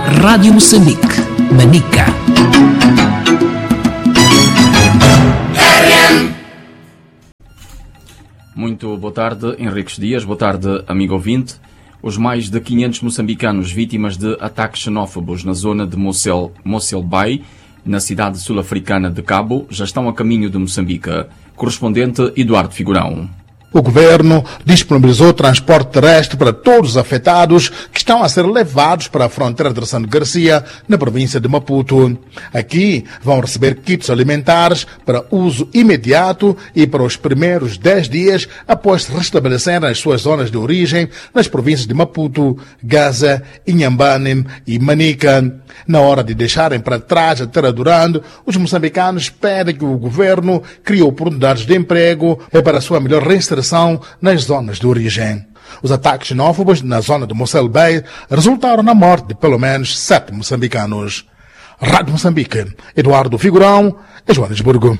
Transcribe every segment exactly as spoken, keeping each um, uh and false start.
Rádio Moçambique, Manica. Muito boa tarde, Henriques Dias. Boa tarde, amigo ouvinte. Os mais de quinhentos moçambicanos vítimas de ataques xenófobos na zona de Mossel, Mossel Bay, na cidade sul-africana de Cabo, já estão a caminho de Moçambique. Correspondente Eduardo Figurão. O governo disponibilizou transporte terrestre para todos os afetados que estão a ser levados para a fronteira de Ressano Garcia, na província de Maputo. Aqui vão receber kits alimentares para uso imediato e para os primeiros dez dias após se restabelecerem as suas zonas de origem nas províncias de Maputo, Gaza, Inhambane e Manica. Na hora de deixarem para trás a terra durando, os moçambicanos pedem que o governo crie oportunidades de emprego para a sua melhor reinserção nas zonas de origem. Os ataques xenófobos na zona de Mossel Bay resultaram na morte de pelo menos sete moçambicanos. Rádio Moçambique, Eduardo Figurão, Joanesburgo.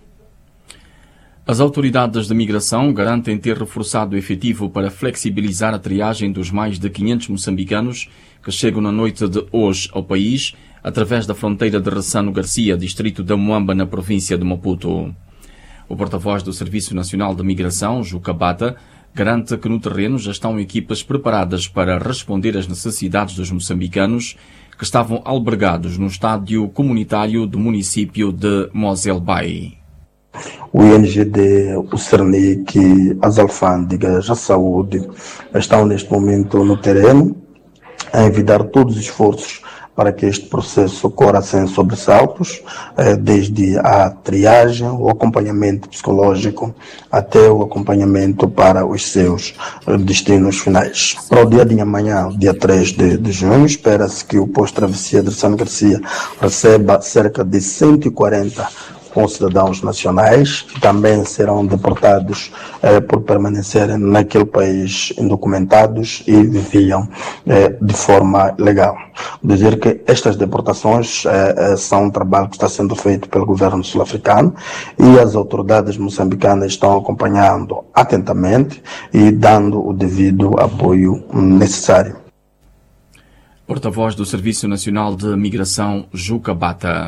As autoridades de migração garantem ter reforçado o efetivo para flexibilizar a triagem dos mais de quinhentos moçambicanos que chegam na noite de hoje ao país através da fronteira de Ressano Garcia, distrito da Moamba, na província de Maputo. O porta-voz do Serviço Nacional de Migração, Juca Bata, garante que no terreno já estão equipas preparadas para responder às necessidades dos moçambicanos que estavam albergados no estádio comunitário do município de Mossel Bay. O I N G D, o Cernic, as alfândegas, a saúde estão neste momento no terreno a envidar todos os esforços para que este processo ocorra sem sobressaltos, desde a triagem, o acompanhamento psicológico, até o acompanhamento para os seus destinos finais. Para o dia de amanhã, dia três de junho, espera-se que o posto travessia de Ressano Garcia receba cerca de cento e quarenta com cidadãos nacionais que também serão deportados eh, por permanecerem naquele país indocumentados e viviam eh, de forma legal. Dizer que estas deportações eh, são um trabalho que está sendo feito pelo governo sul-africano e as autoridades moçambicanas estão acompanhando atentamente e dando o devido apoio necessário. Porta-voz do Serviço Nacional de Migração, Juca Bata.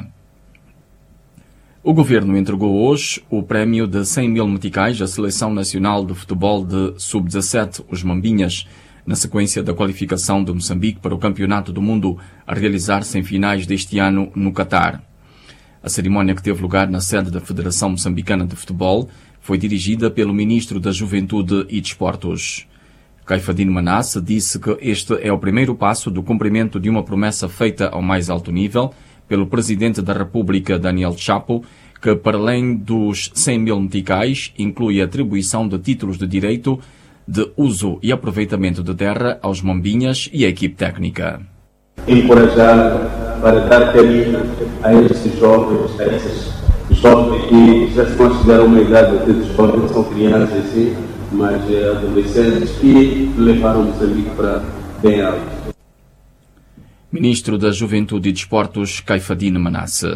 O governo entregou hoje o prémio de cem mil meticais à Seleção Nacional de Futebol de sub dezassete, os Mambinhas, na sequência da qualificação de Moçambique para o Campeonato do Mundo a realizar-se em finais deste ano no Catar. A cerimónia, que teve lugar na sede da Federação Moçambicana de Futebol, foi dirigida pelo Ministro da Juventude e Desportos. Caifadine Manasse disse que este é o primeiro passo do cumprimento de uma promessa feita ao mais alto nível pelo Presidente da República, Daniel Chapo, que, para além dos cem mil meticais, inclui a atribuição de títulos de direito de uso e aproveitamento de terra aos Mambinhas e à equipe técnica. Encorajar para dar carinho a esses jovens, a esses jovens que já se consideram uma idade de jovens, são crianças sim, mas adolescentes que levaram Moçambique para bem alto. Ministro da Juventude e Desportos, Caifadine Manasse.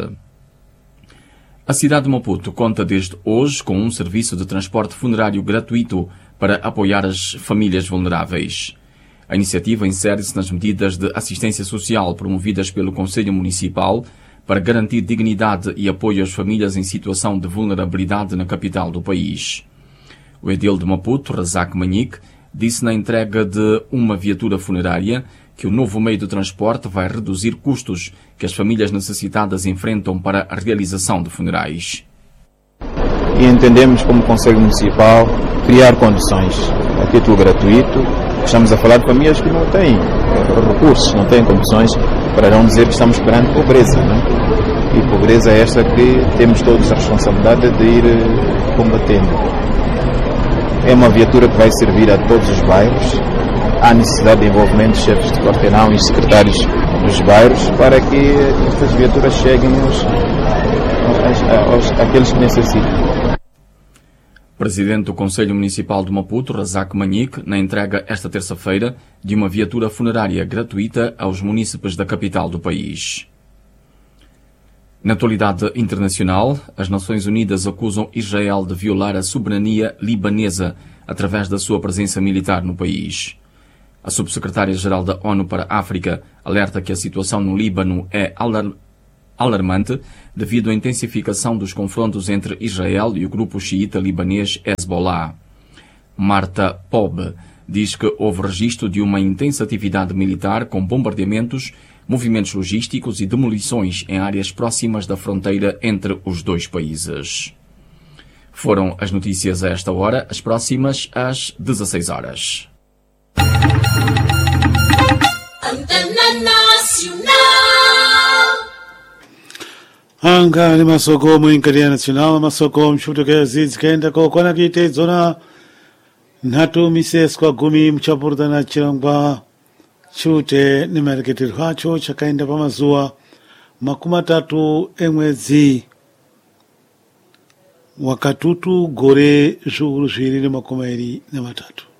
A cidade de Maputo conta desde hoje com um serviço de transporte funerário gratuito para apoiar as famílias vulneráveis. A iniciativa insere-se nas medidas de assistência social promovidas pelo Conselho Municipal para garantir dignidade e apoio às famílias em situação de vulnerabilidade na capital do país. O edil de Maputo, Razak Manique, disse na entrega de uma viatura funerária que o novo meio de transporte vai reduzir custos que as famílias necessitadas enfrentam para a realização de funerais. E entendemos como Conselho Municipal criar condições a título gratuito. Estamos a falar de famílias que não têm recursos, não têm condições, para não dizer que estamos perante pobreza, não é? E pobreza é esta que temos todos a responsabilidade de ir combatendo. É uma viatura que vai servir a todos os bairros. Há necessidade de envolvimento de chefes de quarteirão e secretários dos bairros para que estas viaturas cheguem aos, aos, aos, àqueles que necessitam. Presidente do Conselho Municipal de Maputo, Razak Manique, na entrega esta terça-feira de uma viatura funerária gratuita aos munícipes da capital do país. Na atualidade internacional, as Nações Unidas acusam Israel de violar a soberania libanesa através da sua presença militar no país. A subsecretária-geral da ONU para a África alerta que a situação no Líbano é alar- alarmante devido à intensificação dos confrontos entre Israel e o grupo xiita libanês Hezbollah. Marta Pob diz que houve registro de uma intensa atividade militar com bombardeamentos, movimentos logísticos e demolições em áreas próximas da fronteira entre os dois países. Foram as notícias a esta hora, as próximas às dezasseis horas. Antena Nacional. Anga ni masoko mwinkaria national masoko mshuto ke zizi kenda ko kona kite zona natu mises kwa gumi mchapurta na chirangwa chute ni marketer hacho chakaenda pamazua makumi tatu emwezi wakatutu gore zhuru zviri nemakumi iri nematatu.